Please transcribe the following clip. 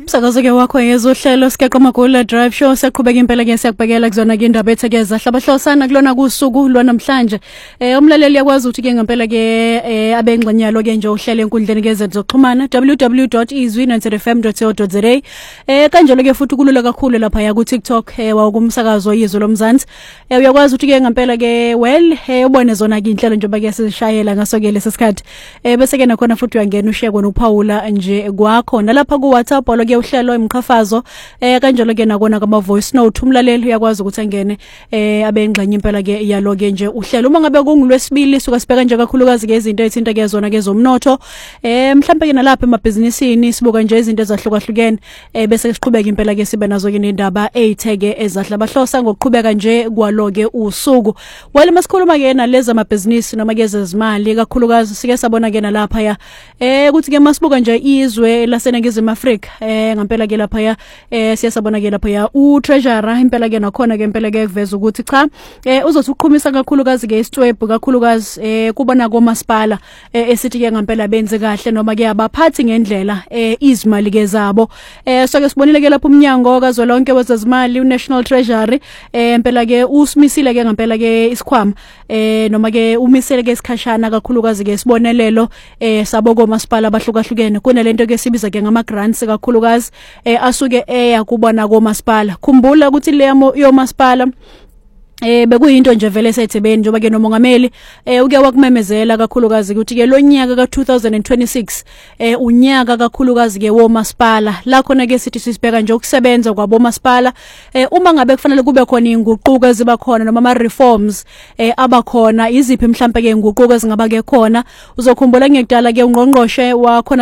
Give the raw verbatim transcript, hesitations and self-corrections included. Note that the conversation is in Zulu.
Umsakazo ke wakho yezohlelo sikeqa magula drive show siyaqhubeka impela ke siyakubhekela kuzona ke indaba ethekeza hlabahlosana kulona kusuku lwanamhlanje. Eh umlaleli yakwazi ukuthi ke ngempela ke eh abengxanyalo ke nje uhlele enkundleni ke zokuxhumana w w w dot izwi nine f m dot co dot za. Eh kanjalo ke futhi kulula kakhulu lapha ya ku TikTok eh wakumsakazo yizwe lomzansi. Eh uyakwazi ukuthi ke ngempela ke well eh ubone zona ke inhlelo njengoba ke sishayela ngaso ke lesikhathi. Eh bese ke nakhona futhi uyangena usheko noPaula nje kwakho nalapha ku WhatsApp lo ke uhlelo emqhafazo eh kanjalo ke nakona kama voice note umlaleli uyakwazi ukuthi angene eh abengxanye impela ke yalo ke nje uhlelo uma ngabe kungulwesibili suka sibeka nje kakhulukazi ke izinto ezithinta ke zona ke zomnotho eh mhlambe ke nalapha emabhizinisini sibuka nje izinto ezahlukahlukene eh bese siqhubeka impela ke sibe nazo ke nendaba ezitheke ezahlabahlosa ngokuqhubeka nje kwalo ke usuku wale masikhuluma ke naleza amabhizinisi noma ke ezimali kakhulukazi sike sabona ke nalapha ya eh ukuthi ke masibuka nje izwe laseNingizimu Afrika eh ngempela ke lapha ya eh siyasabona ke lapha ya u treasurer impela ke nakhona ke impela ke kuveza ukuthi cha eh uzothi uqhumisa kakhulukazi ke isitwebhu kakhulukazi eh kubona komasipala eh esithi ke ngempela benze kahle noma ke abaphathi ngendlela eh izimali ke zabo eh so ke sibonile ke lapha umnyango kazwelonke wezezimali uNational Treasury eh impela ke usimisile ke ngempela ke isikhwama eh noma ke umisele ke isikhashana kakhulukazi ke sibonelelo eh sabo komasipala bahlukahlukene kunalento ke sibiza ke ngama grants kakhulukazi eh asuke eya kubona komasipala khumbula ukuthi le yomasipala eh bekuyinto nje vele sethebeni njoba ke nomongameli eh uke wakumemezela kakhulukazi ukuthi ke lo nyaka ka two thousand twenty-six eh unyaka kakhulukazi ke womasipala la khona ke sithi sisibheka nje ukusebenza kwabo masipala eh uma ngabe kufanele kube khona inguquko eziba khona noma ama reforms eh abakhona iziphi mhlambe ke inguquko ezingaba ke khona uzokhumbula ngekudala ke ungqongqoshe wakhona